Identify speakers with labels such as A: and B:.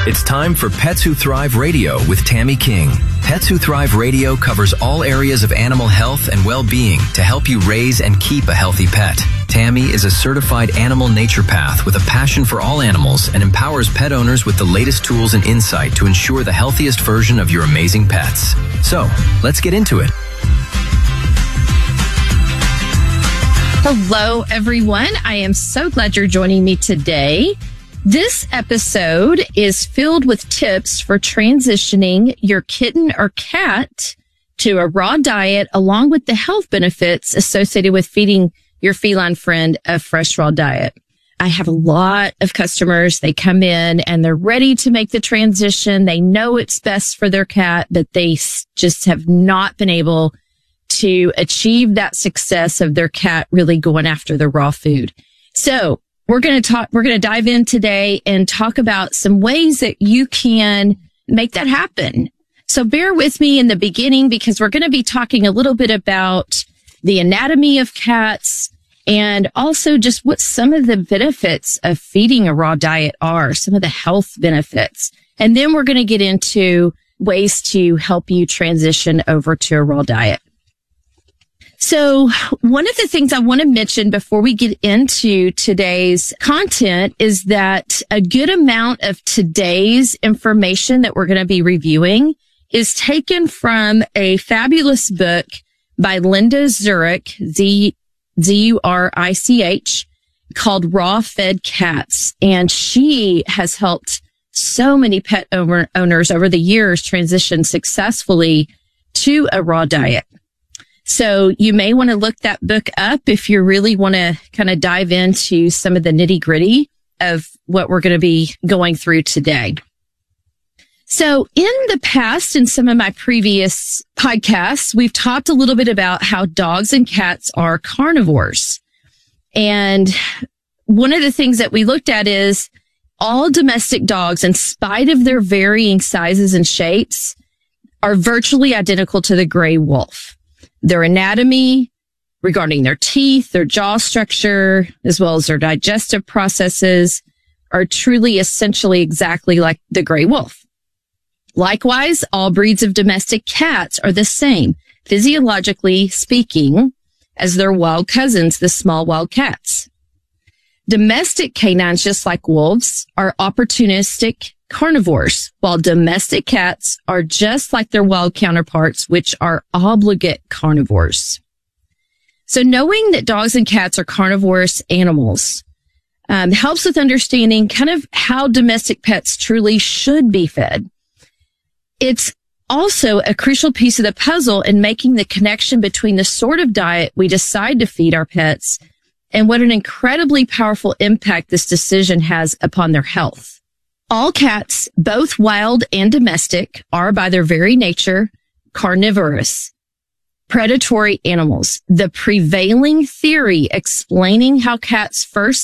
A: It's time for Pets Who Thrive Radio with Tammy King. Pets Who Thrive Radio covers all areas of animal health and well-being to help you raise and keep a healthy pet. Tammy is a certified animal naturopath with a passion for all animals and empowers pet owners with the latest tools and insight to ensure the healthiest version of your amazing pets. So, let's get into it.
B: Hello, everyone. I am so glad you're joining me today. This episode is filled with tips for transitioning your kitten or cat to a raw diet, along with the health benefits associated with feeding your feline friend a fresh raw diet. I have a lot of customers. They come in and they're ready to make the transition. They know it's best for their cat, but they just have not been able to achieve that success of their cat really going after the raw food. So we're going to dive in today and talk about some ways that you can make that happen. So bear with me in the beginning because we're going to be talking a little bit about the anatomy of cats and also just what some of the benefits of feeding a raw diet are, some of the health benefits. And then we're going to get into ways to help you transition over to a raw diet. So one of the things I want to mention before we get into today's content is that a good amount of today's information that we're going to be reviewing is taken from a fabulous book by Linda Zurich, Z-U-R-I-C-H, called Raw Fed Cats. And she has helped so many pet owners over the years transition successfully to a raw diet. So you may want to look that book up if you really want to kind of dive into some of the nitty gritty of what we're going to be going through today. So in the past, in some of my previous podcasts, we've talked a little bit about how dogs and cats are carnivores. And one of the things that we looked at is all domestic dogs, in spite of their varying sizes and shapes, are virtually identical to the gray wolf. Their anatomy regarding their teeth, their jaw structure, as well as their digestive processes are truly essentially exactly like the gray wolf. Likewise, all breeds of domestic cats are the same, physiologically speaking, as their wild cousins, the small wild cats. Domestic canines, just like wolves, are opportunistic carnivores, while domestic cats are just like their wild counterparts, which are obligate carnivores. So knowing that dogs and cats are carnivorous animals helps with understanding kind of how domestic pets truly should be fed. It's also a crucial piece of the puzzle in making the connection between the sort of diet we decide to feed our pets and what an incredibly powerful impact this decision has upon their health. All cats, both wild and domestic, are by their very nature carnivorous, predatory animals. The prevailing theory explaining how cats first